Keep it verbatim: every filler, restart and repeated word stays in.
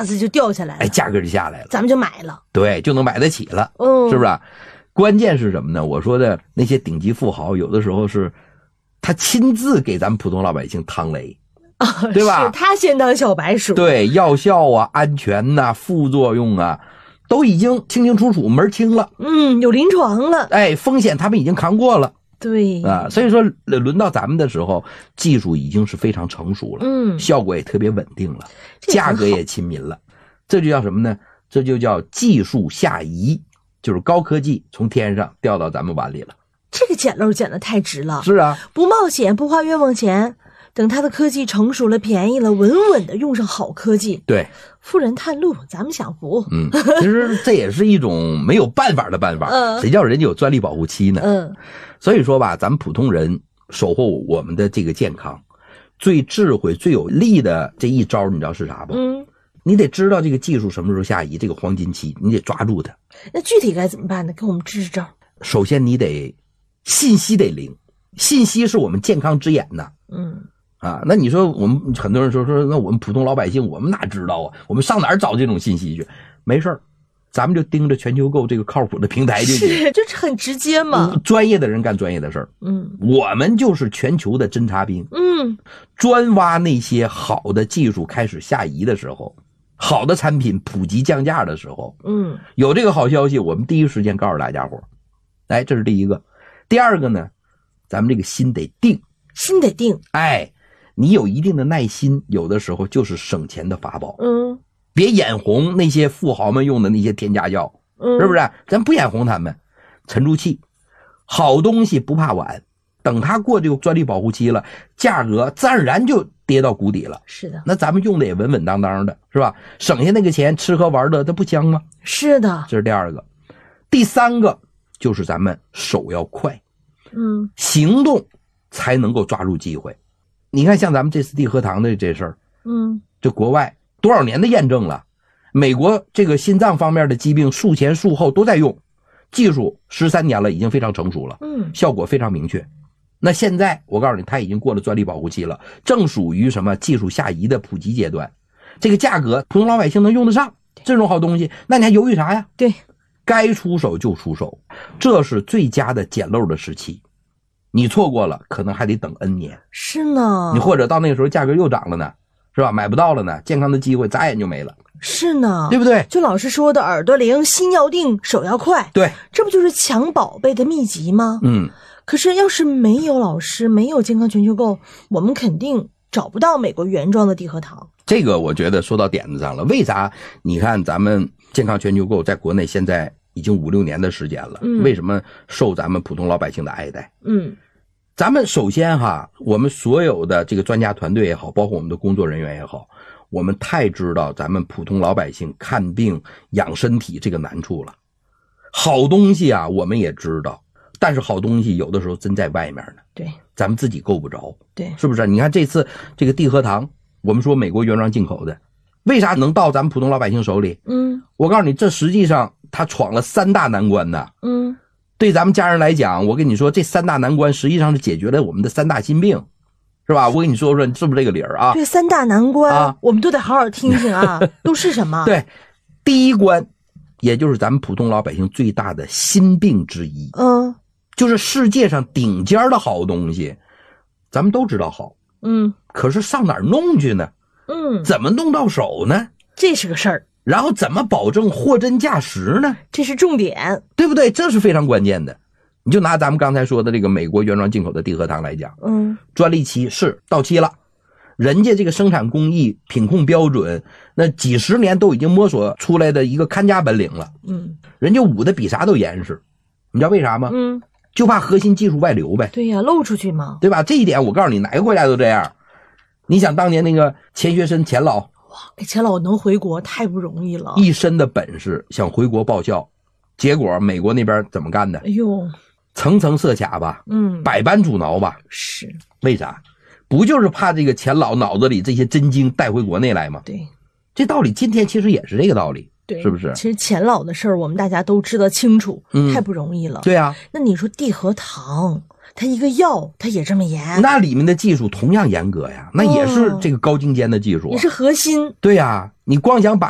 下子就掉下来了， 哎，价格就下来了， 咱们就买了， 对，就能买得起了， 嗯， 是不是？关键是什么呢？我说的那些顶级富豪，有的时候是他亲自给咱们普通老百姓趟雷， 啊， 对吧？ 是他先当小白鼠， 对，药效啊、安全呐、啊、副作用啊，都已经清清楚楚门清了。 嗯，有临床了， 哎，风险他们已经扛过了。 对啊，所以说轮到咱们的时候，技术已经是非常成熟了， 嗯， 效果也特别稳定了，价格也亲民了，这就叫什么呢？这就叫技术下移，就是高科技从天上掉到咱们碗里了。 这个捡漏捡得太值了， 是啊， 不冒险不花冤枉钱，等他的科技成熟了便宜了，稳稳的用上好科技， 对， 富人探路，咱们享福。 嗯，其实这也是一种没有办法的办法， 嗯， 谁叫人家有专利保护期呢？ 嗯， 所以说吧，咱们普通人守护我们的这个健康，最智慧、最有力的这一招，你知道是啥不？ 嗯， 你得知道这个技术什么时候下移，这个黄金期，你得抓住它。 那具体该怎么办呢？给我们支支招。 首先，你得信息得灵，信息是我们健康之眼呐。 嗯。 啊，那你说我们很多人说说，那我们普通老百姓，我们哪知道啊？我们上哪儿找这种信息去？没事儿，咱们就盯着全球购这个靠谱的平台就行。 是，就是很直接嘛。 专业的人干专业的事儿， 嗯， 我们就是全球的侦察兵， 嗯， 专挖那些好的技术开始下移的时候，好的产品普及降价的时候， 嗯， 有这个好消息，我们第一时间告诉大家伙。哎，这是第一个。第二个呢，咱们这个心得定， 心得定， 哎。你有一定的耐心，有的时候就是省钱的法宝。 嗯， 别眼红那些富豪们用的那些添加药， 嗯， 是不是？咱不眼红他们，沉住气，好东西不怕晚，等它过这个专利保护期了，价格自然而然就跌到谷底了。 是的， 那咱们用的也稳稳当当的，是吧？省下那个钱，吃喝玩乐，它不香吗？ 是的， 这是第二个。第三个就是咱们手要快， 嗯， 行动才能够抓住机会。你看，像咱们这次地核糖的这事儿， 嗯， 这国外多少年的验证了，美国这个心脏方面的疾病术前术后都在用，技术十三年了，已经非常成熟了， 嗯， 效果非常明确。那现在我告诉你，它已经过了专利保护期了，正属于什么技术下移的普及阶段，这个价格普通老百姓能用得上这种好东西，那你还犹豫啥呀？ 对， 该出手就出手，这是最佳的捡漏的时期。你错过了，可能还得等 N 年。 是呢。 你或者到那个时候价格又涨了呢，是吧？买不到了呢，健康的机会眨眼就没了。 是呢， 对不对？ 就老师说的耳朵灵，心要定，手要快。 对， 这不就是抢宝贝的秘籍吗？ 嗯。 可是要是没有老师，没有健康全球购，我们肯定找不到美国原装的地核糖。 这个我觉得说到点子上了。为啥？你看咱们健康全球购在国内现在已经五六年的时间了， 嗯， 为什么受咱们普通老百姓的爱戴？ 嗯， 咱们首先哈，我们所有的这个专家团队也好，包括我们的工作人员也好，我们太知道咱们普通老百姓看病养身体这个难处了。好东西啊，我们也知道，但是好东西有的时候真在外面呢， 对， 咱们自己够不着， 对， 是不是？你看这次这个地核糖，我们说美国原装进口的，为啥能到咱们普通老百姓手里？ 嗯， 我告诉你，这实际上他闯了三大难关呢。 嗯， 对咱们家人来讲，我跟你说，这三大难关实际上是解决了我们的三大心病，是吧？我跟你说说，是不是这个理儿啊？ 对，三大难关， 啊， 我们都得好好听听啊，都是什么？ 对，第一关，也就是咱们普通老百姓最大的心病之一， 嗯， 就是世界上顶尖的好东西，咱们都知道好， 嗯， 可是上哪儿弄去呢？ 嗯， 怎么弄到手呢？ 这是个事儿。 然后怎么保证货真价实呢？ 这是重点， 对不对？这是非常关键的。你就拿咱们刚才说的这个美国原装进口的地核糖来讲， 嗯， 专利期是到期了，人家这个生产工艺、品控标准，那几十年都已经摸索出来的一个看家本领了， 嗯， 人家捂的比啥都严实，你知道为啥吗？ 嗯， 就怕核心技术外流呗。 对呀，漏出去嘛， 对吧？这一点我告诉你，哪个国家都这样。你想当年那个钱学森钱老， 哇，给钱老能回国太不容易了， 一身的本事想回国报效，结果美国那边怎么干的？ 哎呦， 层层设卡吧， 嗯， 百般阻挠吧。 是， 为啥？不就是怕这个钱老脑子里这些真经带回国内来吗？ 对， 这道理今天其实也是这个道理， 对， 是不是？ 其实钱老的事儿我们大家都知道清楚， 嗯， 太不容易了。 对啊， 那你说地核糖，它一个药它也这么严， 那里面的技术同样严格呀，那也是这个高精尖的技术，啊也是核心。 对呀，你光想把